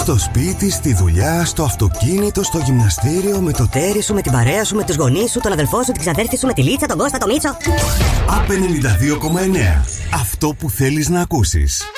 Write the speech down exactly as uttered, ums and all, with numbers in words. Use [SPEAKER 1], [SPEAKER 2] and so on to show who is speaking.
[SPEAKER 1] Στο σπίτι, στη δουλειά, στο αυτοκίνητο, στο γυμναστήριο, με το τέρι σου, με την παρέα σου, με τους γονείς σου, τον αδελφό σου, την ξαδέρφη σου, με τη Λίτσα, τον Κώστα, τον Μίτσο.
[SPEAKER 2] Απ ενενήντα δύο κόμμα εννέα. Αυτό που θέλεις να ακούσεις.